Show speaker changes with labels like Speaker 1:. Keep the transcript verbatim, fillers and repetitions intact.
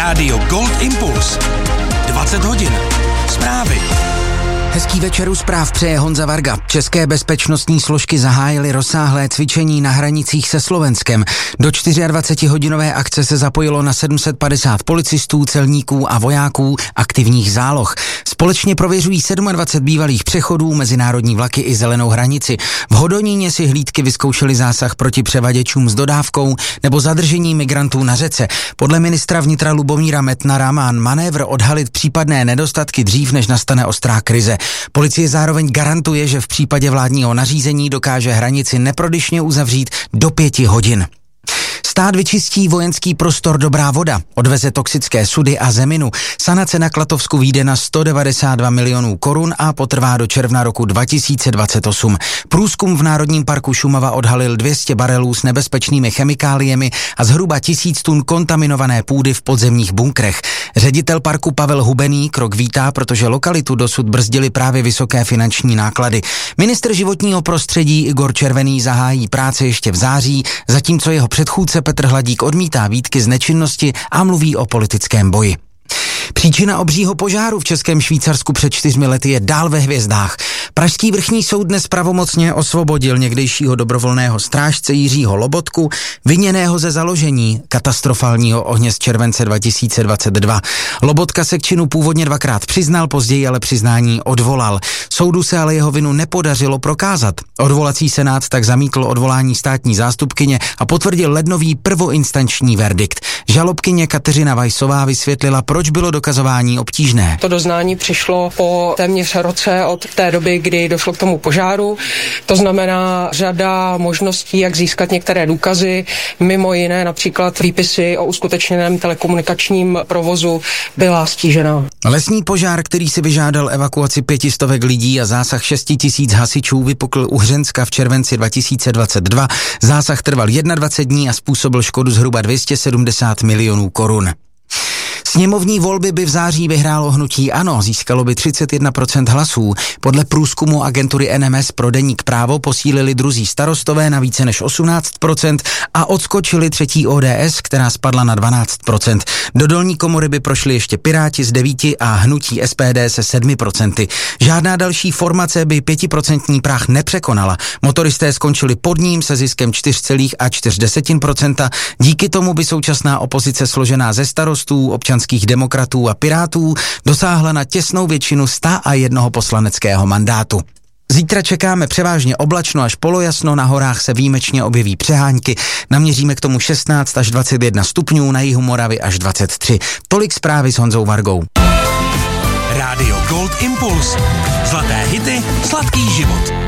Speaker 1: Rádio Gold Impuls. dvacet hodin. Zprávy.
Speaker 2: Hezký večer u zpráv přeje Honza Varga. České bezpečnostní složky zahájily rozsáhlé cvičení na hranicích se Slovenskem. Do dvacetičtyřhodinové akce se zapojilo na sedm set padesát policistů, celníků a vojáků aktivních záloh. Společně prověřují dvacet sedm bývalých přechodů, mezinárodní vlaky i zelenou hranici. V Hodoníně si hlídky vyzkoušely zásah proti převaděčům s dodávkou nebo zadržení migrantů na řece. Podle ministra vnitra Lubomíra Metnara má manévr odhalit případné nedostatky dřív, než nastane ostrá krize. Policie zároveň garantuje, že v případě vládního nařízení dokáže hranici neprodyšně uzavřít do pěti hodin. Stát vyčistí vojenský prostor Dobrá voda, odveze toxické sudy a zeminu. Sanace na Klatovsku vyjde na sto devadesát dva milionů korun a potrvá do června roku dva tisíce dvacet osm. Průzkum v Národním parku Šumava odhalil dvě stě barelů s nebezpečnými chemikáliemi a zhruba tisíc tun kontaminované půdy v podzemních bunkrech. Ředitel parku Pavel Hubený krok vítá, protože lokalitu dosud brzdily právě vysoké finanční náklady. Ministr životního prostředí Igor Červený zahájí práce ještě v září, zatímco jeho předchůdce Petr Hladík odmítá výtky z nečinnosti a mluví o politickém boji. Příčina obřího požáru v Českém Švýcarsku před čtyřmi lety je dál ve hvězdách. Pražský vrchní soud dnes pravomocně osvobodil někdejšího dobrovolného strážce Jiřího Lobotku, viněného ze založení katastrofálního ohně z července dva tisíce dvacet dva. Lobotka se k činu původně dvakrát přiznal, později ale přiznání odvolal. Soudu se ale jeho vinu nepodařilo prokázat. Odvolací senát tak zamítl odvolání státní zástupkyně a potvrdil lednový prvoinstanční verdikt. Žalobkyně Kateřina Vajsová vysvětlila, proč bylo dokazování obtížné.
Speaker 3: To doznání přišlo po téměř roce od té doby, kdy došlo k tomu požáru. To znamená řada možností, jak získat některé důkazy, mimo jiné například výpisy o uskutečněném telekomunikačním provozu byla stížena. Lesní
Speaker 2: požár, který si vyžádal evakuaci pětistovek lidí a zásah šesti tisíc hasičů, vypukl u Hřenska v červenci dva tisíce dvacet dva. Zásah trval dvacet jedna dní a způsobil škodu zhruba dvě stě sedmdesát milionů korun. Sněmovní volby by v září vyhrálo hnutí ANO, získalo by třicet jedna procent hlasů. Podle průzkumu agentury N M S pro deník Právo posílili druzí starostové na více než osmnáct procent a odskočili třetí O D S, která spadla na dvanáct procent. Do dolní komory by prošli ještě Piráti z devíti a hnutí S P D se sedmi procenty. Žádná další formace by pětiprocentní práh nepřekonala. Motoristé skončili pod ním se ziskem čtyři celá čtyři procenta. Díky tomu by současná opozice složená ze starostů, občanských demokratů a pirátů dosáhla na těsnou většinu sto jedna poslaneckého mandátu. Zítra čekáme převážně oblačno až polojasno, na horách se výjimečně objeví přehánky, naměříme k tomu šestnáct až dvacet jedna stupňů, na jihu Moravy až dvacet tři. Tolik zprávy s Honzou Vargou.
Speaker 1: Rádio Gold Impuls. Zlaté hity, sladký život.